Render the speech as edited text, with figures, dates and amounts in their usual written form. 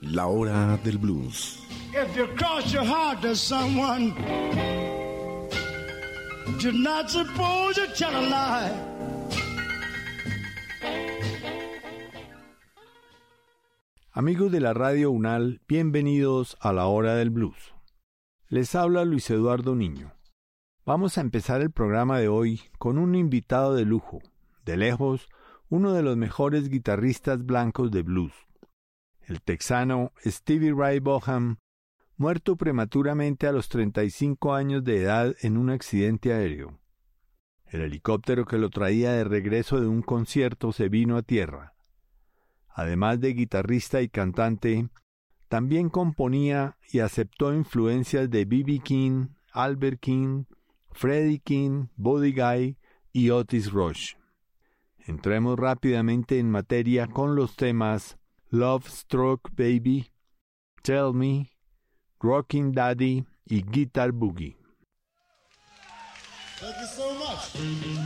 La hora del blues. If you cross your heart to someone, you're not supposed to tell a lie. Amigos de la Radio UNAL, bienvenidos a la hora del blues. Les habla Luis Eduardo Niño. Vamos a empezar el programa de hoy con un invitado de lujo, de lejos, uno de los mejores guitarristas blancos de blues, el texano Stevie Ray Vaughan, muerto prematuramente a los 35 años de edad en un accidente aéreo. El helicóptero que lo traía de regreso de un concierto se vino a tierra. Además de guitarrista y cantante, también componía y aceptó influencias de B.B. King, Albert King, Freddie King, Buddy Guy y Otis Rush. Entremos rápidamente en materia con los temas Love Struck Baby, Tell Me, Rockin' Daddy y Guitar Boogie. Thank you so much.